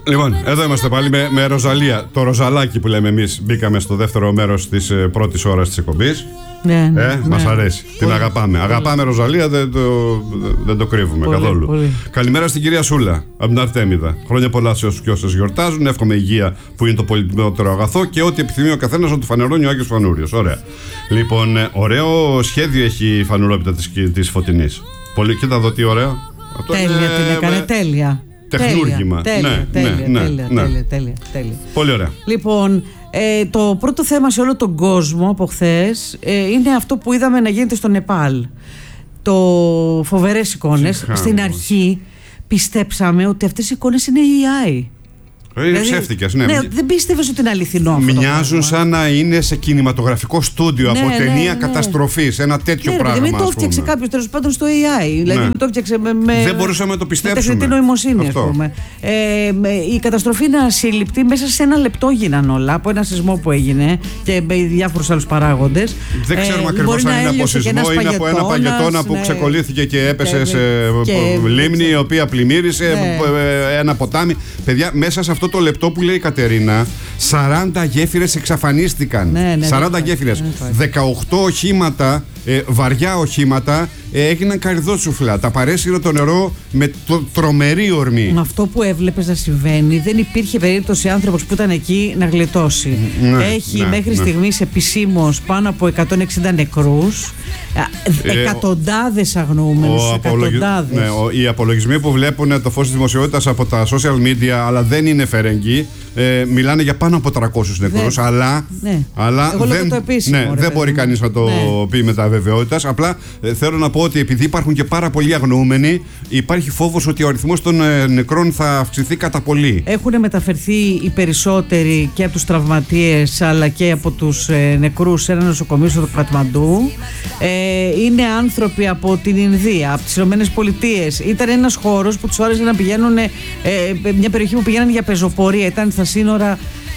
Λοιπόν, εδώ είμαστε πάλι με Ροζαλία. Το Ροζαλάκι που λέμε εμείς. Μπήκαμε στο δεύτερο μέρος της πρώτης ώρας της εκπομπής. Ναι, μας αρέσει. Πολύ. Την αγαπάμε. Πολύ. Αγαπάμε Ροζαλία, δεν το κρύβουμε καθόλου. Πολύ. Καλημέρα στην κυρία Σούλα από την Αρτέμιδα. Χρόνια πολλά σε όσους και όσες γιορτάζουν. Εύχομαι υγεία που είναι το πολυτιμότερο αγαθό και ό,τι επιθυμεί ο καθένας να του φανερώνει ο Άγιος Φανούριος. Ωραία. Λοιπόν, ωραίο σχέδιο έχει η φανουρόπιτα της Φωτεινής. Πολύ, κοίτα εδώ τι ωραία. Τέλεια την έκανε, τέλεια. Τεχνούργημα. Τέλεια. Πολύ ωραία. Λοιπόν, το πρώτο θέμα σε όλο τον κόσμο από χθες είναι αυτό που είδαμε να γίνεται στο Νεπάλ. Το φοβερές εικόνες. Στην αρχή πιστέψαμε ότι αυτές οι εικόνες είναι AI. Ψεύτικες, ναι. Δεν πίστευες ότι είναι αληθινό αυτό. Μοιάζουν σαν να είναι σε κινηματογραφικό στούντιο από ταινία καταστροφής. Ένα τέτοιο πράγμα. Δεν το έφτιαξε κάποιος τέλος πάντων στο AI. Δηλαδή το έφτιαξε δεν μπορούσαμε να το πιστέψουμε. Με τεχνητή νοημοσύνη, ας πούμε. Η καταστροφή είναι ασύλληπτη. Μέσα σε ένα λεπτό γίναν όλα. Από ένα σεισμό που έγινε και με διάφορους άλλους παράγοντες. Δεν ξέρουμε ακριβώς αν είναι από σεισμό ή από ένα παγετώνα που ξεκολλήθηκε και έπεσε σε λίμνη η οποία πλημμύρισε. Ένα ποτάμι. Παιδιά, μέσα σε αυτό το λεπτό που λέει η Κατερίνα, 40 γέφυρες εξαφανίστηκαν. 40 γέφυρες. 18 οχήματα, βαριά οχήματα, έγιναν καρυδότσουφλα. Τα παρέσυρε το νερό με τρομερή ορμή. Με αυτό που έβλεπες να συμβαίνει, δεν υπήρχε περίπτωση άνθρωπος που ήταν εκεί να γλιτώσει. Έχει μέχρι στιγμής επισήμως πάνω από 160 νεκρούς, εκατοντάδες αγνοούμενους. Οι απολογισμοί που βλέπουν το φως της δημοσιότητας από τα social media, αλλά δεν είναι φερεγγοί, μιλάνε για πάνω από 300 νεκρούς. Αλλά δεν μπορεί κανείς να το πει με τα βεβαιότητας. Απλά θέλω να πω ότι επειδή υπάρχουν και πάρα πολλοί αγνοούμενοι, υπάρχει φόβος ότι ο αριθμός των νεκρών θα αυξηθεί κατά πολύ. Έχουν μεταφερθεί οι περισσότεροι και από τους τραυματίες αλλά και από τους νεκρούς σε ένα νοσοκομείο στο Κατμαντού. Είναι άνθρωποι από την Ινδία, από τις Ηνωμένες Πολιτείες. Ήταν ένας χώρος που τους άρεσε να πηγαίνουν, μια περιοχή που πηγαίναν για πεζοπορία. Ήταν στα σύνορα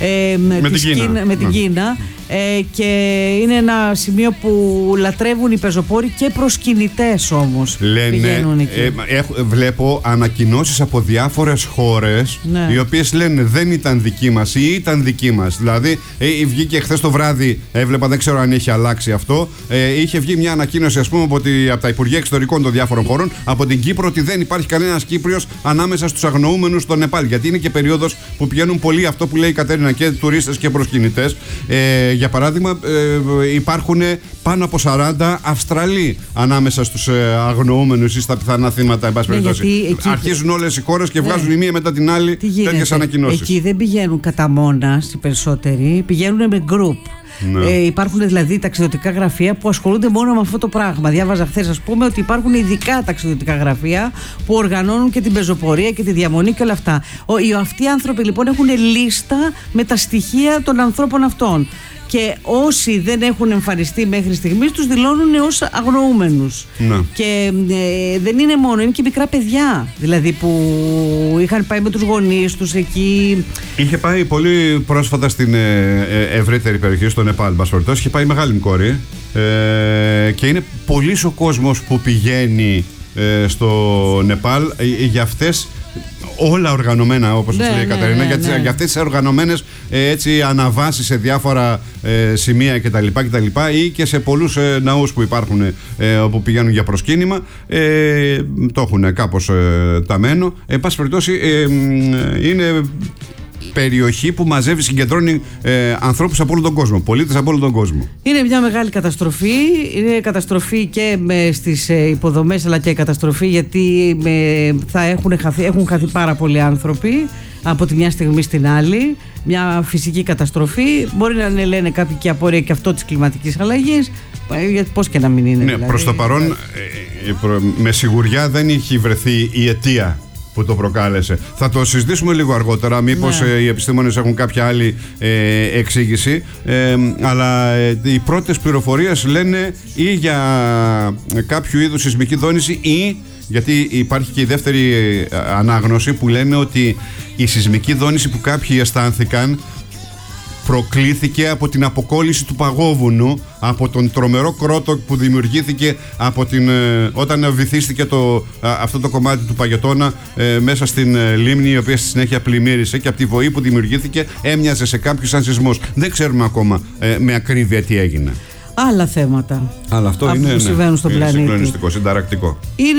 με την Κίνα. Και είναι ένα σημείο που λατρεύουν οι πεζοπόροι και προσκυνητές όμως. Λένε, βλέπω ανακοινώσεις από διάφορες χώρες, οι οποίες λένε δεν ήταν δική μας ή ήταν δική μας. Δηλαδή βγήκε χθες το βράδυ, έβλεπα, δεν ξέρω αν έχει αλλάξει αυτό, είχε βγει μια ανακοίνωση από τα Υπουργεία Εξωτερικών των διάφορων χωρών από την Κύπρο ότι δεν υπάρχει κανένας Κύπριος ανάμεσα στους αγνοούμενους στο Νεπάλ, γιατί είναι και περίοδος που πηγαίνουν πολλοί, αυτό που λέει η Κατέρινα, και τουρίστες και προσκυνητές. Για παράδειγμα, υπάρχουν πάνω από 40 Αυστραλοί ανάμεσα στους αγνοούμενους ή στα πιθανά θύματα. Αρχίζουν όλες οι χώρες και βγάζουν η μία μετά την άλλη τέτοιες ανακοινώσεις. Εκεί δεν πηγαίνουν κατά μόνας οι περισσότεροι, πηγαίνουν με γκρουπ. Υπάρχουν δηλαδή ταξιδιωτικά γραφεία που ασχολούνται μόνο με αυτό το πράγμα. Διάβαζα χθες, ας πούμε, ότι υπάρχουν ειδικά ταξιδιωτικά γραφεία που οργανώνουν και την πεζοπορία και τη διαμονή και όλα αυτά. Αυτοί οι άνθρωποι λοιπόν έχουν λίστα με τα στοιχεία των ανθρώπων αυτών. Και όσοι δεν έχουν εμφανιστεί μέχρι στιγμής τους δηλώνουν ως αγνοούμενους. Και δεν είναι μόνο, είναι και μικρά παιδιά. Δηλαδή που είχαν πάει με τους γονείς τους εκεί. Είχε πάει πολύ πρόσφατα στην ευρύτερη περιοχή, στο Νεπάλ, είχε πάει μεγάλη μου κόρη. Και είναι πολύς ο κόσμος που πηγαίνει στο Νεπάλ για αυτές. Όλα οργανωμένα, όπως λέει η Καταρίνα, για αυτές τις οργανωμένες αναβάσεις σε διάφορα σημεία κτλ. Ή και σε πολλούς ναούς που υπάρχουν όπου πηγαίνουν για προσκύνημα. Το έχουν κάπως ταμένο. Εν πάση περιπτώσει, είναι περιοχή που μαζεύει, συγκεντρώνει ανθρώπους από όλο τον κόσμο, πολίτες από όλο τον κόσμο. Είναι μια μεγάλη καταστροφή. Είναι καταστροφή και στις υποδομές, αλλά και καταστροφή γιατί έχουν χαθεί πάρα πολλοί άνθρωποι από τη μια στιγμή στην άλλη. Μια φυσική καταστροφή. Μπορεί να λένε κάποιοι και απορία και αυτό της κλιματικής αλλαγής. Γιατί πώς και να μην είναι. Δηλαδή, προς το παρόν, με σιγουριά δεν έχει βρεθεί η αιτία που το προκάλεσε. Θα το συζητήσουμε λίγο αργότερα, μήπως οι επιστήμονες έχουν κάποια άλλη εξήγηση, αλλά οι πρώτες πληροφορίες λένε ή για κάποιο είδους σεισμική δόνηση ή, γιατί υπάρχει και η δεύτερη ανάγνωση που λένε ότι η σεισμική δόνηση που κάποιοι αισθάνθηκαν προκλήθηκε από την αποκόλληση του παγόβουνου, από τον τρομερό κρότο που δημιουργήθηκε όταν βυθίστηκε αυτό το κομμάτι του Παγετώνα μέσα στην λίμνη, η οποία στη συνέχεια πλημμύρισε, και από τη βοή που δημιουργήθηκε έμοιαζε σε κάποιους σαν σεισμός. Δεν ξέρουμε ακόμα με ακρίβεια τι έγινε. Άλλα θέματα. Αλλά αυτό είναι, που συμβαίνουν στον πλανήτη. συγκλονιστικό, συνταρακτικό. Είναι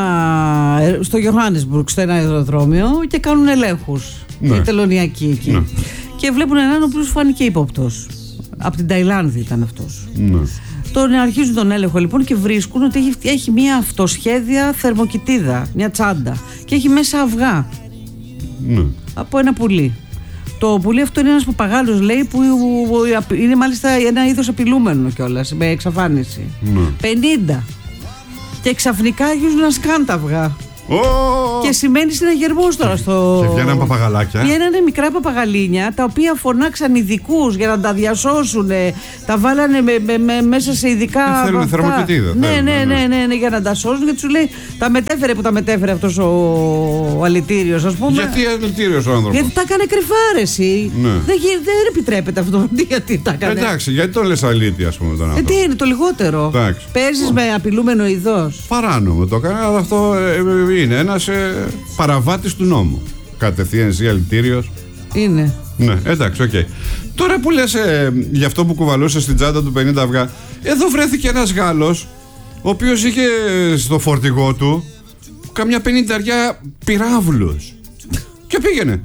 στο Johannesburg, στο ένα αεροδρόμιο, και κάνουν ελέγχους. Οι τελωνιακοί εκεί. Ναι. Και βλέπουν έναν ο οποίος φάνηκε ύποπτος. Από την Ταϊλάνδη ήταν αυτός. Ναι. Αρχίζουν τον έλεγχο λοιπόν και βρίσκουν ότι έχει μια αυτοσχέδια θερμοκοιτίδα, μια τσάντα. Και έχει μέσα αυγά. Ναι. Από ένα πουλί. Το πουλί αυτό είναι ένας παπαγάλος, λέει, που είναι μάλιστα ένα είδος απειλούμενο κιόλας, με εξαφάνιση. Ναι. 50. Και ξαφνικά αρχίζουν να σκάνε τα αυγά. Και σημαίνει συναγερμός τώρα στο. Και βγαίναν παπαγαλάκια. Βγαίνανε μικρά παπαγαλίνια, τα οποία φωνάξαν ειδικούς για να τα διασώσουν. Τα βάλανε μέσα σε ειδικά. Θέλουν θερμοκοιτίδα. Ναι, για να τα σώσουν. Γιατί σου λέει, τα μετέφερε αυτός ο αλητήριος, ας πούμε. Γιατί αλητήριος ο άνθρωπος? Γιατί τα έκανε κρυφάρεση. Ναι. Δεν επιτρέπεται αυτό. Γιατί τα έκανε. Εντάξει, γιατί το λες αλήτη, ας πούμε, τον άνθρωπο? Τι είναι το λιγότερο? Παίζεις με απειλούμενο ειδός. Παράνομο το έκανε, αλλά αυτό. Είναι ένας παραβάτης του νόμου. Κατευθείαν εσύ αλητήριος. Είναι. Ναι, εντάξει, οκ. Τώρα που λες για αυτό που κουβαλούσε στην τσάντα του 50 αυγά, εδώ βρέθηκε ένας Γάλλος, ο οποίος είχε στο φορτηγό του καμιά 50 πυράβλους. Και πήγαινε.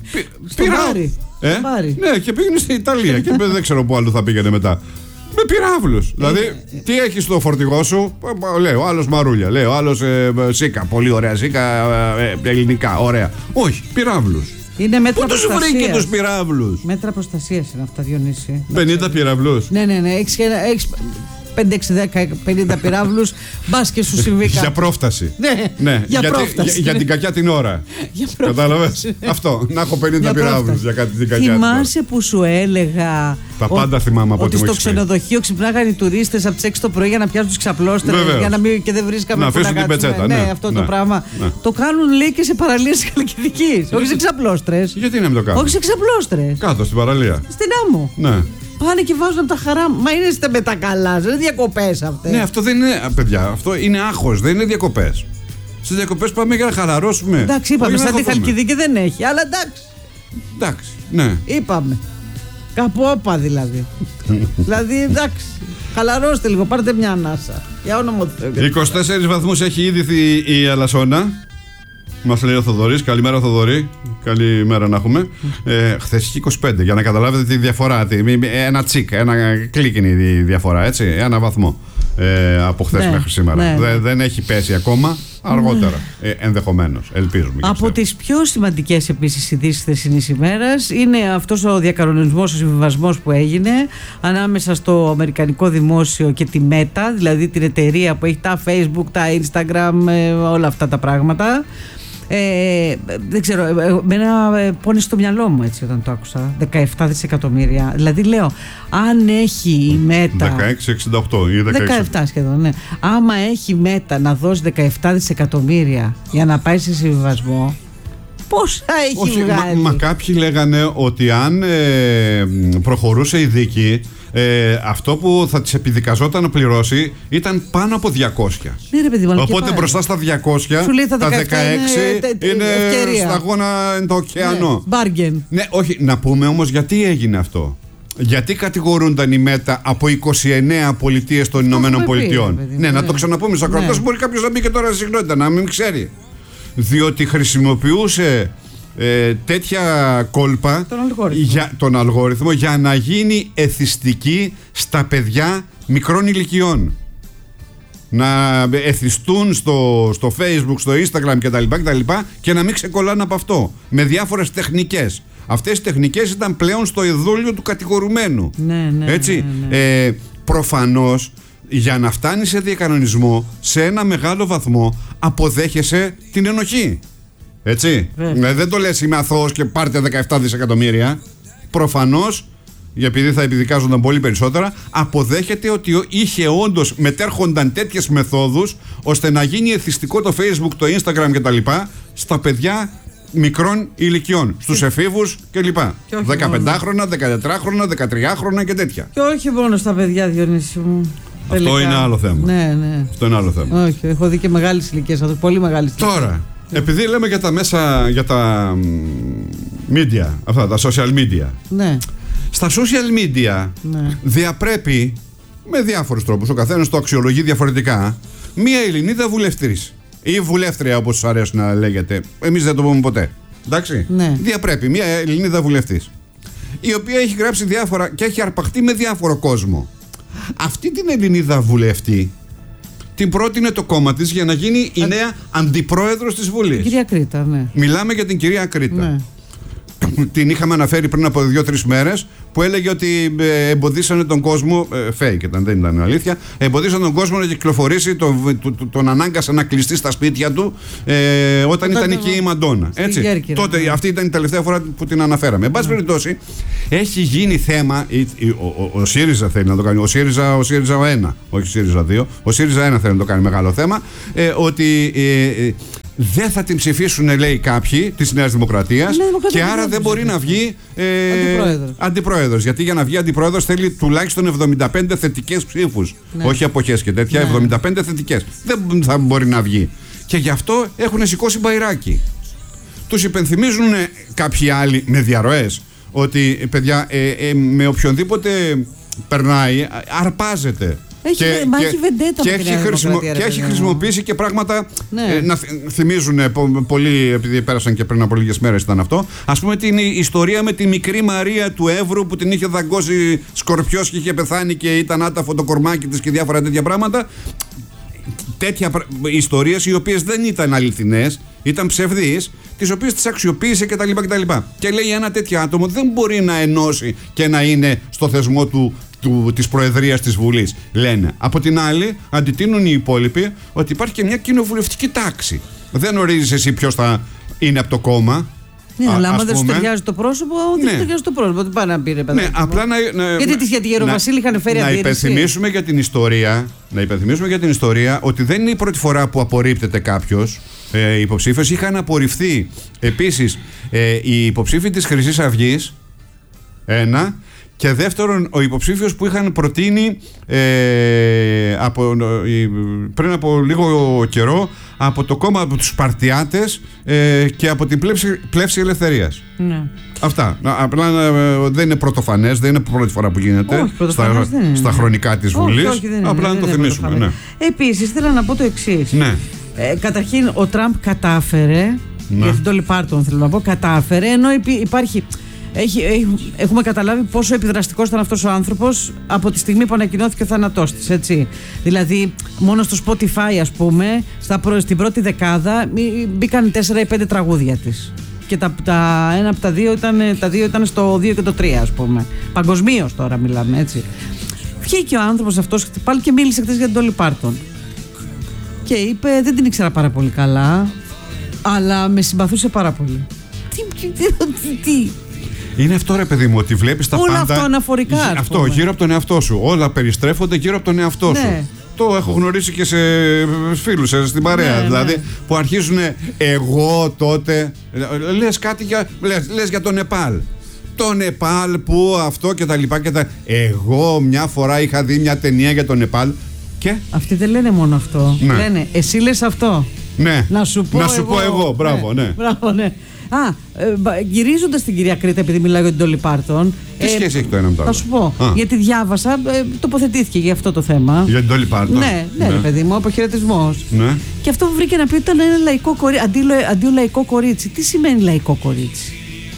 Μπάρι. Ναι, και πήγαινε στην Ιταλία. Και δεν ξέρω πού άλλο θα πήγαινε μετά. Με πυράβλους. Δηλαδή, τι έχεις στο φορτηγό σου? Λέει ο άλλος μαρούλια. Λέει ο άλλος σίκα. Πολύ ωραία σίκα. Ελληνικά. Ωραία. Όχι, πυράβλους. Είναι μέτρα προστασίας. Πού τους βρήκε τους πυράβλους? Μέτρα προστασίας είναι αυτά, Διονύση. 50 πυράβλους. Ναι. Έχεις 5, 6, 10, 50 πυράβλους. Μπας και σου συμβεί κάτι. Για πρόφταση. Ναι, για πρόφταση. Για την κακιά την ώρα. Κατάλαβες? Αυτό. Να έχω 50 πυράβλους για κάτι την κακιά την ώρα. Θυμάσαι που σου έλεγα? Τα πάντα θυμάμαι από ότι στο ξενοδοχείο ξυπνάγαν οι τουρίστες από τις 6 το πρωί για να πιάσουν τους ξαπλώστερες και δεν βρίσκαμε πού να κάτσουμε. Ναι, αυτό το πράγμα. Το κάνουν, λέει, και σε παραλίες της Χαλκιδικής. Όχι σε ξαπλώστρες. Γιατί να μην το κάνουν? Όχι σε ξαπλώστρες. Κάτω στην παραλία. Στην άμμο. Ναι. Πάνε και βάζουν από τα χαρά. Μα είναι με τα καλά, δεν είναι διακοπές αυτές. Ναι, αυτό δεν είναι. Παιδιά, αυτό είναι άγχος, δεν είναι διακοπές. Στις διακοπές πάμε για να χαλαρώσουμε. Εντάξει, είπαμε, σαν τη Χαλκιδική δεν έχει, αλλά εντάξει. Εντάξει, ναι. Είπαμε. Κάπου όπα δηλαδή. Δηλαδή, εντάξει. Χαλαρώστε λίγο, πάρτε μια ανάσα. Για όνομα του Θεού. 24 βαθμούς έχει ήδη η Αλασσόνα. Μας λέει ο Θοδωρής. Καλημέρα, Θοδωρή. Καλημέρα να έχουμε. Χθες είχε 25. Για να καταλάβετε τη διαφορά. Ένα τσικ, ένα κλικ είναι η διαφορά, έτσι. Ένα βαθμό από χθες μέχρι σήμερα. Ναι. Δεν έχει πέσει ακόμα. Αργότερα. Ενδεχομένως. Ελπίζουμε. Από τις πιο σημαντικές επίσης ειδήσεις θεσινής ημέρας είναι αυτός ο διακανονισμός, ο συμβιβασμός που έγινε ανάμεσα στο αμερικανικό δημόσιο και τη Meta, δηλαδή την εταιρεία που έχει τα Facebook, τα Instagram, όλα αυτά τα πράγματα. Δεν ξέρω, εμένα πόνεσε στο μυαλό μου έτσι όταν το άκουσα. 17 δισεκατομμύρια. Δηλαδή λέω, αν έχει η Meta 16,68 ή 17 σχεδόν, ναι. Άμα έχει η Meta να δώσει 17 δισεκατομμύρια για να πάει σε συμβιβασμό, πόσα έχει βγάλει? Μα κάποιοι λέγανε ότι αν προχωρούσε η δίκη, αυτό που θα της επιδικαζόταν να πληρώσει ήταν πάνω από 200. Ναι, ρε παιδί, οπότε μπροστά στα 200, σου λέει, τα 16 είναι σταγόνα το ωκεανό. Bargain. Ναι, όχι, να πούμε όμως γιατί έγινε αυτό. Γιατί κατηγορούνταν η Meta από 29 πολιτείες των Ηνωμένων Πολιτειών? Ναι, να το ξαναπούμε στους ακροατές. Μπορεί κάποιος να μπει και τώρα σε συχνότητα, να μην ξέρει. Διότι χρησιμοποιούσε τέτοια κόλπα, τον αλγόριθμο, για να γίνει εθιστική στα παιδιά μικρών ηλικιών. Να εθιστούν στο Facebook, στο Instagram κτλ. Και να μην ξεκολλάνε από αυτό. Με διάφορες τεχνικές. Αυτές οι τεχνικές ήταν πλέον στο εδόλιο του κατηγορουμένου. Ναι, έτσι. Ναι. Προφανώς, για να φτάνει σε διακανονισμό, σε ένα μεγάλο βαθμό αποδέχεσαι την ενοχή. Έτσι. Δεν το λες είμαι αθώος και πάρτε 17 δισεκατομμύρια. Προφανώς, επειδή θα επιδικάζονταν πολύ περισσότερα, αποδέχεται ότι είχε όντως, μετέρχονταν τέτοιες μεθόδους ώστε να γίνει εθιστικό το Facebook, το Instagram κτλ. Στα παιδιά μικρών ηλικιών, στους εφήβους κλπ. 15χρονα, 14χρονα, 13χρονα και τέτοια. Και όχι μόνο στα παιδιά, Διονύση μου. Αυτό είναι άλλο θέμα. Ναι. Αυτό είναι άλλο θέμα. Όχι, έχω δει και μεγάλες ηλικίες, πολύ μεγάλες ηλικίες. Τώρα, επειδή λέμε για τα μέσα, για τα media, αυτά τα social media. Ναι. Στα social media διαπρέπει με διάφορους τρόπους, ο καθένας το αξιολογεί διαφορετικά, μία Ελληνίδα βουλευτής ή βουλεύτρια, όπως σας αρέσει να λέγεται. Εμείς δεν το πούμε ποτέ. Εντάξει. Ναι. Διαπρέπει μία Ελληνίδα βουλευτής, η οποία έχει γράψει διάφορα και έχει αρπαχτεί με διάφορο κόσμο. Αυτή την Ελληνίδα βουλευτή την πρότεινε το κόμμα της για να γίνει η νέα αντιπρόεδρος της Βουλής. Η κυρία Κρήτα, ναι. Μιλάμε για την κυρία Κρήτα. Ναι. Την είχαμε αναφέρει πριν από 2-3 μέρες, που έλεγε ότι εμποδίσανε τον κόσμο, fake ήταν, δεν ήταν αλήθεια, εμποδίσανε τον κόσμο να κυκλοφορήσει, τον ανάγκασαν να κλειστεί στα σπίτια του όταν ήταν εκεί η Μαντόνα. Έτσι. Τότε αυτή ήταν η τελευταία φορά που την αναφέραμε. Εν πάση περιπτώσει, έχει γίνει θέμα, ο ΣΥΡΙΖΑ θέλει να το κάνει, ο ΣΥΡΙΖΑ 1, όχι ο ΣΥΡΙΖΑ 2, ο ΣΥΡΙΖΑ 1 θέλει να το κάνει μεγάλο θέμα, ότι δεν θα την ψηφίσουν, λέει, κάποιοι της Νέας Δημοκρατίας, και άρα δεν μπορεί να βγει αντιπρόεδρος. Γιατί για να βγει αντιπρόεδρος θέλει τουλάχιστον 75 θετικές ψήφους. Ναι. Όχι αποχές και τέτοια, 75 θετικές. Δεν θα μπορεί να βγει. Και γι' αυτό έχουν σηκώσει μπαϊράκι. Τους υπενθυμίζουν κάποιοι άλλοι με διαρροές ότι, παιδιά, με οποιονδήποτε περνάει, αρπάζεται. Έχει βεντέτα και έχει χρησιμοποιήσει και πράγματα να θυμίζουν πολύ, επειδή πέρασαν και πριν από λίγες μέρες ήταν αυτό. Ας πούμε την ιστορία με τη μικρή Μαρία του Εύρου που την είχε δαγκώσει σκορπιός και είχε πεθάνει και ήταν άταφο το κορμάκι της και διάφορα τέτοια πράγματα. Τέτοια ιστορίες οι οποίες δεν ήταν αληθινές, ήταν ψευδείς, τις οποίες τις αξιοποίησε κτλ. Και λέει ένα τέτοιο άτομο δεν μπορεί να ενώσει και να είναι στο θεσμό της Προεδρίας της Βουλής, λένε. Από την άλλη, αντιτείνουν οι υπόλοιποι ότι υπάρχει και μια κοινοβουλευτική τάξη. Δεν ορίζεις εσύ ποιος θα είναι από το κόμμα. Ναι, αλλά άμα δεν σου ταιριάζει το πρόσωπο, δεν σου ταιριάζει το πρόσωπο. Τι πάει να πει, ρε παιδί. Ναι, απλά γιατί για τη Γεροβασίλη είχαν φέρει αντίρρηση. Να υπενθυμίσουμε για την ιστορία ότι δεν είναι η πρώτη φορά που απορρίπτεται κάποιος υποψήφιος. Είχαν απορριφθεί επίσης οι υποψήφοι της Χρυσής Αυγής, ένα. Και δεύτερον, ο υποψήφιος που είχαν προτείνει πριν από λίγο καιρό από το κόμμα, από τους Σπαρτιάτες και από την Πλεύση Ελευθερίας. Ναι. Αυτά. Απλά δεν είναι πρωτοφανές, δεν είναι πρώτη φορά που γίνεται. Όχι, στα χρονικά της Βουλής. Απλά να το θυμίσουμε. Ναι. Επίσης, θέλω να πω το εξής. Ναι. Καταρχήν, ο Τραμπ κατάφερε, για την Ντόλι Πάρτον θέλω να πω, κατάφερε, ενώ υπάρχει... Έχουμε καταλάβει πόσο επιδραστικός ήταν αυτός ο άνθρωπος από τη στιγμή που ανακοινώθηκε ο θάνατός της, έτσι. Δηλαδή, μόνο στο Spotify, ας πούμε, στην πρώτη δεκάδα μπήκαν 4 ή 5 τραγούδια της. Και ένα από τα δύο ήταν στο 2 και το 3, ας πούμε. Παγκοσμίως τώρα μιλάμε, έτσι. Βγήκε ο άνθρωπος αυτός πάλι και μίλησε χτες για την Ντόλι Πάρτον. Και είπε, δεν την ήξερα πάρα πολύ καλά, αλλά με συμπαθούσε πάρα πολύ. Τι. Είναι αυτό, ρε παιδί μου, ότι βλέπεις τα όλα πάντα. Όλα αυτό αναφορικά. Αυτό, γύρω από τον εαυτό σου. Όλα περιστρέφονται γύρω από τον εαυτό σου. Το έχω γνωρίσει και σε φίλους στην παρέα. Δηλαδή, που αρχίζουν εγώ τότε. Λες κάτι λες για το Νεπάλ. Το Νεπάλ που αυτό και τα λοιπά και τα. Εγώ μια φορά είχα δει μια ταινία για το Νεπάλ. Και. Αυτοί δεν λένε μόνο αυτό. Ναι. Λένε, εσύ λες αυτό. Ναι. Να σου πω εγώ. Μπράβο, ναι. Μπράβο, ναι. Γυρίζοντας την κυρία Κρήτα, επειδή μιλάω για την Ντόλι Πάρτον. Τι σχέση έχει το ένα με το άλλο? Θα σου πω. Γιατί διάβασα, τοποθετήθηκε για αυτό το θέμα. Για την Ντόλι Πάρτον. Ναι, ρε παιδί μου, αποχαιρετισμός. Ναι. Και αυτό που βρήκε να πει ήταν ένα λαϊκό κορίτσι. Αντί λαϊκό κορίτσι. Τι σημαίνει λαϊκό κορίτσι?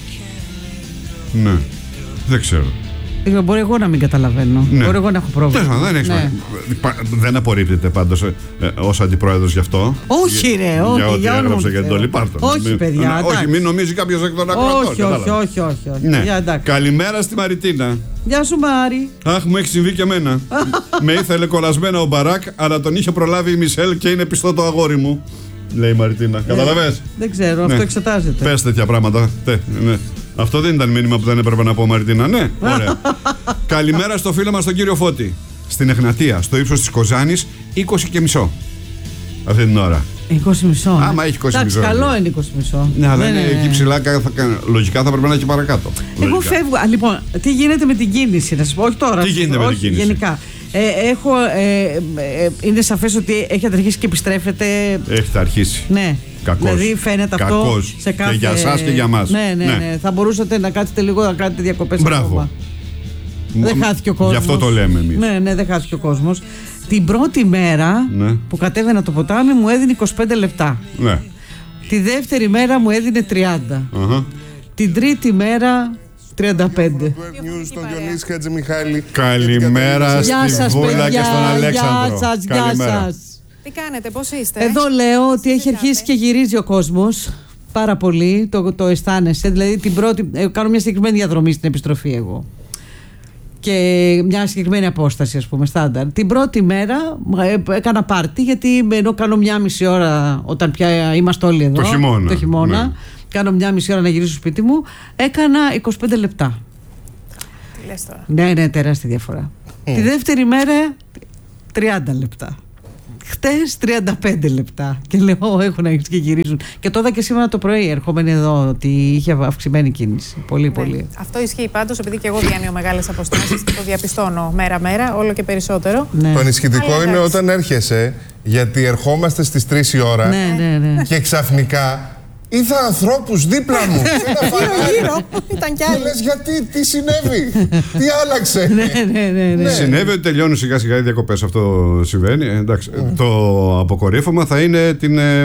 Ναι. Δεν ξέρω. Μπορεί εγώ να μην καταλαβαίνω. Ναι. Μπορεί εγώ να έχω πρόβλημα. Δεν απορρίπτεται πάντως ως αντιπρόεδρος γι' αυτό. Όχι, ρε, όχι. Για ό,τι έγραψε για την Ντόλι Πάρτον. Όχι, παιδιά. Όχι, μην νομίζει κάποιος εκ των ακροατών. Όχι. Ναι. Καλημέρα στη Μαριτίνα. Γεια σου, Μάρη. Αχ, μου έχει συμβεί και εμένα. Με ήθελε κολλασμένα ο Μπαράκ, αλλά τον είχε προλάβει η Μισελ και είναι πιστό το αγόρι μου. Λέει η Μαριτίνα. Καταλαβες? Δεν ξέρω, αυτό εξετάζεται. Πες τέτοια πράγματα. Αυτό δεν ήταν μήνυμα που δεν έπρεπε να πω, Μαριτίνα. Ναι, ωραία. Καλημέρα στο φίλο μας τον κύριο Φώτη. Στην Εγνατία, στο ύψος της Κοζάνης, 20,5. αυτή την ώρα. 20,5. Άμα έχει 20,5. Εντάξει, καλό είναι 20,5. Ναι, αλλά είναι εκεί ψηλά, λογικά θα πρέπει να έχει παρακάτω. Εγώ φεύγω. Λοιπόν, τι γίνεται με την κίνηση, να σα πω, όχι τώρα. Τι γίνεται με την κίνηση. Γενικά. Είναι σαφές ότι έχετε αρχίσει και επιστρέφετε. Έχετε αρχίσει. Ναι. Κακός. Δηλαδή φαίνεται αυτό σε κάθε... Και για εσάς και για μας. Ναι. Θα μπορούσατε να κάτσετε λίγο να κάνετε διακοπές. Μπράβο. Δεν χάθηκε ο κόσμος. Γι' αυτό το λέμε εμείς. Ναι, δεν χάθηκε ο κόσμος. Την πρώτη μέρα που κατέβαινα το ποτάμι μου έδινε 25 λεπτά. Ναι. Τη δεύτερη μέρα μου έδινε 30. Την τρίτη μέρα 35. Καλημέρα στη Βούλα και στον Αλέξανδρο. Γεια σας. Τι κάνετε, πώς είστε? Εδώ λέω ότι έχει αρχίσει και γυρίζει ο κόσμος πάρα πολύ, το αισθάνεσαι. Δηλαδή κάνω μια συγκεκριμένη διαδρομή στην επιστροφή εγώ. Και μια συγκεκριμένη απόσταση, ας πούμε, στάνταρ. Την πρώτη μέρα έκανα πάρτι, γιατί ενώ κάνω μια μισή ώρα όταν πια είμαστε όλοι εδώ. Το χειμώνα. Ναι. Κάνω μια μισή ώρα να γυρίσω στο σπίτι μου. Έκανα 25 λεπτά. Τι λες τώρα? Ναι, τεράστια διαφορά. Τη δεύτερη μέρα 30 λεπτά. Χτες 35 λεπτά. Και λέω έχουν αρχίσει και γυρίζουν. Και το είδα και σήμερα το πρωί ερχόμενοι εδώ ότι είχε αυξημένη κίνηση. Πολύ. Αυτό ισχύει πάντως, επειδή και εγώ διανύω μεγάλες αποστάσεις και το διαπιστώνω μέρα-μέρα, όλο και περισσότερο. Ναι. Το ενισχυτικό είναι όταν έρχεσαι, γιατί ερχόμαστε στις 3 η ώρα και ξαφνικά είδα ανθρώπους δίπλα μου. Γύρω, ήταν κι άλλοι. Λες γιατί, τι συνέβη, τι άλλαξε. Ναι. Συνέβη ότι τελειώνουν σιγά σιγά οι διακοπές. Αυτό συμβαίνει. Εντάξει. Το αποκορύφωμα θα είναι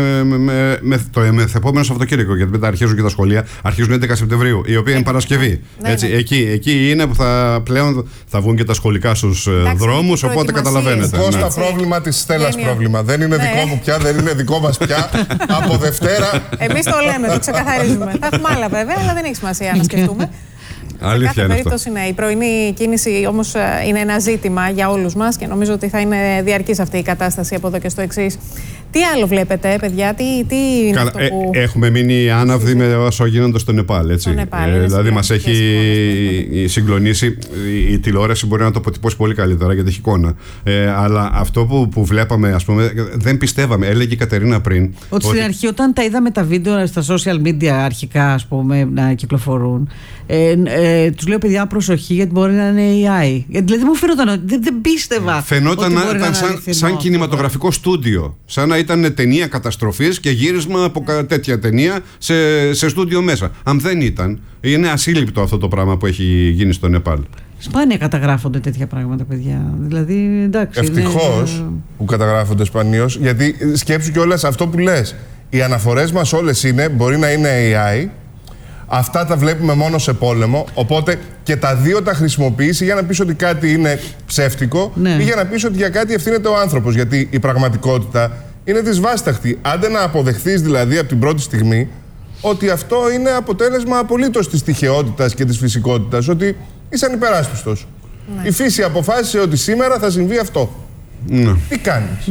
το μεθεπόμενο Σαββατοκύριακο. Γιατί μετά αρχίζουν και τα σχολεία. Αρχίζουν 11 Σεπτεμβρίου, η οποία είναι Παρασκευή. Εκεί είναι που πλέον θα βγουν και τα σχολικά στους δρόμους. Οπότε καταλαβαίνετε. Κώστα, πρόβλημα της Στέλλας πρόβλημα. Δεν είναι δικό μου πια, δεν είναι δικό μας πια. Από Δευτέρα. Εμείς το λέμε, το ξεκαθαρίζουμε. Θα έχουμε άλλα βέβαια, αλλά δεν έχει σημασία να σκεφτούμε. Αλήθεια σε κάθε περίπτωση, ναι. Η πρωινή κίνηση όμως είναι ένα ζήτημα για όλους μας και νομίζω ότι θα είναι διαρκής αυτή η κατάσταση από εδώ και στο εξής. Τι άλλο βλέπετε, παιδιά, τι είναι αυτό που... Έχουμε μείνει άναυδοι με όσο γίνονται στο Νεπάλ, έτσι. Δηλαδή μας έχει συγκλονίσει. Η τηλεόραση μπορεί να το αποτυπώσει πολύ καλύτερα γιατί έχει εικόνα. Αλλά αυτό που βλέπαμε, ας πούμε, δεν πιστεύαμε. Έλεγε η Κατερίνα πριν. Ότι στην αρχή, όταν τα είδαμε τα βίντεο στα social media αρχικά, ας πούμε, να κυκλοφορούν, τους λέω παιδιά προσοχή γιατί μπορεί να είναι AI. Δηλαδή μου φαίνονταν, δεν πίστευα. Φαινόταν να ήταν σαν κινηματογραφικό στούντιο. Σαν να ήταν ταινία καταστροφής και γύρισμα από τέτοια ταινία σε στούντιο μέσα. Αν δεν ήταν, είναι ασύλληπτο αυτό το πράγμα που έχει γίνει στο Νεπάλ. Σπάνια καταγράφονται τέτοια πράγματα, παιδιά. Δηλαδή, εντάξει. Ευτυχώς που καταγράφονται σπανίως, γιατί σκέψου κιόλας αυτό που λες. Οι αναφορές μας όλες μπορεί να είναι AI. Αυτά τα βλέπουμε μόνο σε πόλεμο, οπότε και τα δύο τα χρησιμοποιήσει για να πεις ότι κάτι είναι ψεύτικο ή για να πεις ότι για κάτι ευθύνεται ο άνθρωπος. Γιατί η πραγματικότητα είναι δυσβάσταχτη. Άντε να αποδεχθείς δηλαδή από την πρώτη στιγμή ότι αυτό είναι αποτέλεσμα απολύτως της τυχαιότητας και της φυσικότητας, ότι είσαι ανυπεράσπιστος. Η φύση αποφάσισε ότι σήμερα θα συμβεί αυτό. Τι κάνεις?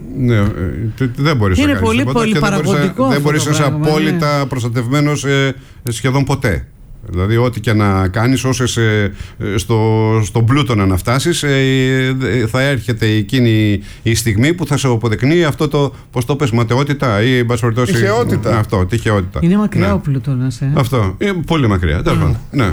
Δεν μπορείς να κάνεις πολύ παραγωγικό. Δεν μπορείς να είσαι απόλυτα προστατευμένος σχεδόν ποτέ. Δηλαδή ό,τι και να κάνεις, όσες στον πλούτονα να φτάσεις, θα έρχεται εκείνη η στιγμή που θα σε αποδεικνύει αυτό το, πώς το πες, ματαιότητα ή τυχαιότητα. Αυτό, τυχαιότητα. Είναι μακριά ο πλούτονας. Αυτό, είναι πολύ μακριά. Ναι.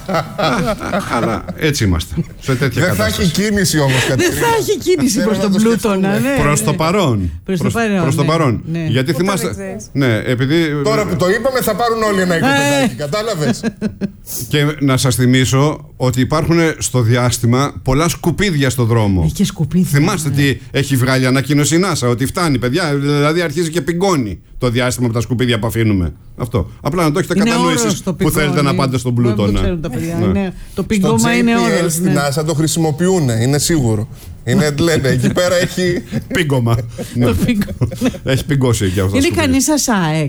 Αλλά έτσι είμαστε. Δεν θα έχει κίνηση όμως, Κατερίνα. Δεν θα έχει κίνηση προς τον πλούτονα. Προς το παρόν. Προς το παρόν. Γιατί θυμάστε. Τώρα που το είπαμε θα πάρουν όλοι ένα οικοπεδάκι. Κατάλαβες? Και να σας θυμίσω ότι υπάρχουν στο διάστημα πολλά σκουπίδια στο δρόμο. Έχει σκουπίδια. Θυμάστε τι έχει βγάλει ανακοίνωση η NASA, ότι φτάνει, παιδιά. Δηλαδή αρχίζει και πιγκώνει το διάστημα με τα σκουπίδια που αφήνουμε. Αυτό. Απλά να το έχετε κατανοήσει που θέλετε να πάτε στον πλούτονα. Το πιγκώμα είναι όρος. Στην NASA το χρησιμοποιούν, είναι σίγουρο. Λένε, εκεί πέρα έχει πίγκωμα. Έχει πιγκώσει εκεί αυτό. Είναι κανείς σας ΑΕΚ?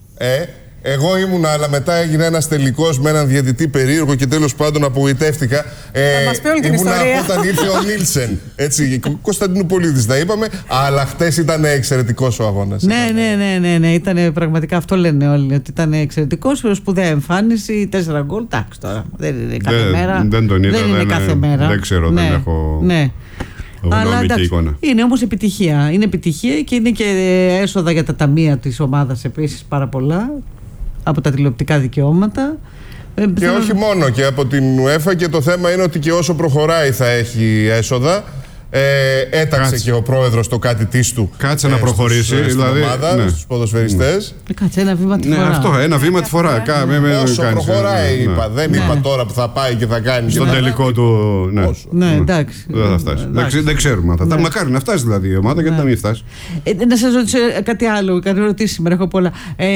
Εγώ ήμουνα, αλλά μετά έγινε ένας τελικός με έναν διαιτητή περίεργο και τέλος πάντων απογοητεύτηκα. Θα μας πει όλη την ιστορία. Ήμουνα όταν ήρθε ο Νίλσεν. Έτσι, Κωνσταντινούπολης τα είπαμε, αλλά χτες ήταν εξαιρετικός ο αγώνας. Ναι, ήταν πραγματικά, αυτό λένε όλοι, ότι ήταν εξαιρετικός, σπουδαία εμφάνιση, 4 γκολ. Εντάξει τώρα, δεν είναι κάθε μέρα. Δεν τον είδα, δεν είναι κάθε μέρα. Δεν ξέρω, δεν έχω. Ναι. Αλλά εντάξει, είναι όμως επιτυχία. Είναι επιτυχία και είναι και έσοδα για τα ταμεία της ομάδας επίσης πάρα πολλά από τα τηλεοπτικά δικαιώματα. Και όχι μόνο, και από την UEFA, και το θέμα είναι ότι και όσο προχωράει θα έχει έσοδα. Έταξε και ο πρόεδρος το κάτι της του. Κάτσε να προχωρήσει στην ομάδα, στους ποδοσφαιριστές. Κάτσε ένα βήμα τη φορά. Αυτό, ένα βήμα τη φορά. Όσο προχωράει, είπα. Δεν είπα τώρα που θα πάει και θα κάνει. Στον τελικό του. Ναι, εντάξει. Δεν θα φτάσει. Δεν ξέρουμε. Μακάρι να φτάσει δηλαδή η ομάδα, γιατί να μην φτάσει. Να σας ρωτήσω κάτι άλλο. Κάνω ερωτήσεις σήμερα, έχω πολλά.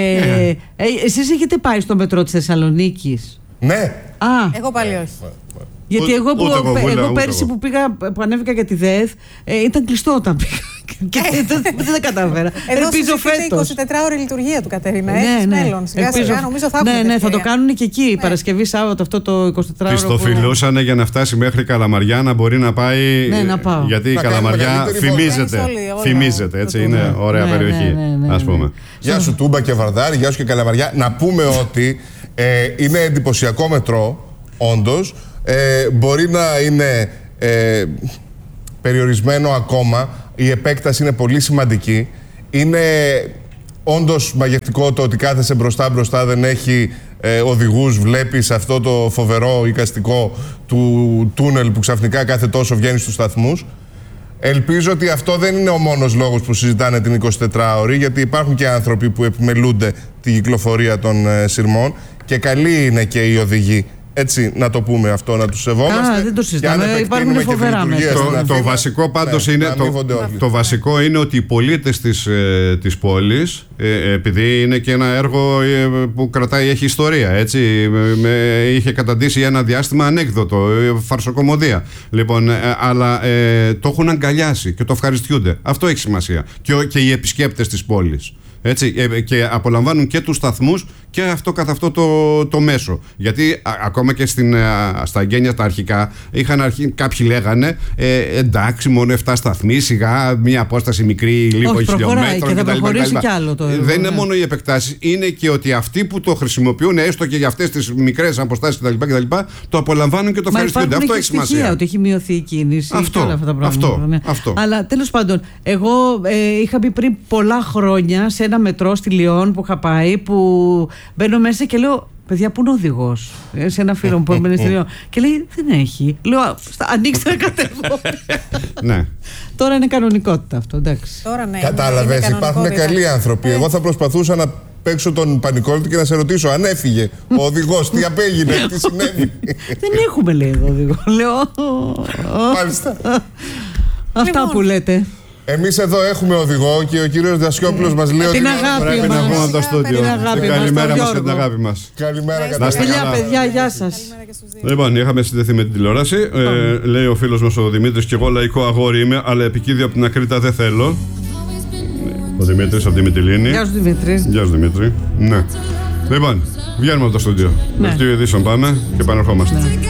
Εσείς έχετε πάει στο μετρό της Θεσσαλονίκης? Ναι. Εγώ πάλι όχι. Γιατί εγώ πέρσι που ανέβηκα για τη ΔΕΘ, ήταν κλειστό όταν πήγα. Και δεν κατάφερα. Ελπίζω φέτος. 24ωρη λειτουργία του, Κατερίνα. Έχει μέλλον. Σιγά-σιγά νομίζω θα έχουμε. Ναι, θα το κάνουν και εκεί. Παρασκευή, Σάββατο, αυτό το 24ωρο. Πιστοφιλούσανε για να φτάσει μέχρι Καλαμαριά να μπορεί να πάει. Γιατί η Καλαμαριά φημίζεται. Έτσι είναι ωραία περιοχή, ας πούμε. Γεια σου Τούμπα και Βαρδάρη, γεια σου και Καλαμαριά. Να πούμε ότι είναι εντυπωσιακό μετρό, όντως. Μπορεί να είναι περιορισμένο ακόμα. Η επέκταση είναι πολύ σημαντική. Είναι όντως μαγευτικό το ότι κάθεσαι μπροστά, δεν έχει οδηγούς. Βλέπεις αυτό το φοβερό εικαστικό του τούνελ που ξαφνικά κάθε τόσο βγαίνει στους σταθμούς. Ελπίζω ότι αυτό δεν είναι ο μόνος λόγος που συζητάνε την 24ωρη, γιατί υπάρχουν και άνθρωποι που επιμελούνται την κυκλοφορία των σειρμών και καλοί είναι και οι οδηγοί. Έτσι, να το πούμε αυτό, να τους σεβόμαστε. Δεν το συζητάμε. Υπάρχουν φοβερά μέτρα. Το βασικό πάντως είναι. Το βασικό είναι ότι οι πολίτες της πόλης, επειδή είναι και ένα έργο που κρατάει, έχει ιστορία. Έτσι, είχε καταντήσει ένα διάστημα ανέκδοτο, φαρσοκομωδία. Λοιπόν, αλλά το έχουν αγκαλιάσει και το ευχαριστιούνται. Αυτό έχει σημασία. Και οι επισκέπτες της πόλης. Έτσι, και απολαμβάνουν και τους σταθμούς και αυτό καθ' αυτό το μέσο. Γιατί ακόμα και στα εγγένεια τα αρχικά κάποιοι λέγανε εντάξει, μόνο 7 σταθμοί, σιγά, μια απόσταση μικρή, λίγο χιλιόμετρο κτλ. Δεν είναι μόνο οι επεκτάσεις, είναι και ότι αυτοί που το χρησιμοποιούν, έστω και για αυτές τις μικρές αποστάσεις κτλ., το απολαμβάνουν και το ευχαριστούνται. Αυτό έχει σημασία. Ότι έχει μειωθεί η κίνηση και όλα αυτά τα πράγματα. Αυτό. Αλλά τέλος πάντων, εγώ είχα μπει πριν πολλά χρόνια σε ένα μετρό στη Λιόν που είχα πάει, που μπαίνω μέσα και λέω, παιδιά, πού είναι ο οδηγός? Σε ένα φίλο μου που έμπαινε στη Λιόν. Και λέει, δεν έχει. Λέω, ανοίξτε να κατέβω. Ναι. Τώρα είναι κανονικότητα αυτό, εντάξει. Κατάλαβες, υπάρχουν καλοί άνθρωποι. Εγώ θα προσπαθούσα να παίξω τον πανικόλητο και να σε ρωτήσω αν έφυγε ο οδηγός, τι απέγινε, τι συνέβη. Δεν έχουμε, λέει, εδώ οδηγό. Λέω. Μάλιστα. Αυτά που λέτε. Εμείς εδώ έχουμε οδηγό και ο κύριος Δασιόπουλος μας λέει ότι πρέπει να βγούμε από το στούντιο. Καλημέρα μας και την αγάπη μας. Καλημέρα, Φιλιά, παιδιά, γεια σας. Λοιπόν, είχαμε συνδεθεί με την τηλεόραση. Λέει ο φίλος μας ο Δημήτρης, και εγώ λαϊκό αγόρι είμαι, αλλά επικίδιο από την Ακρίτα δεν θέλω. Ο Δημήτρης από τη Μυτιλήνη. Γεια σου, Δημήτρη. Γεια σου, Δημήτρη. Ναι. Λοιπόν, βγαίνουμε από το στούντιο. Δελτίο ειδήσεων πάμε και επανερχόμαστε.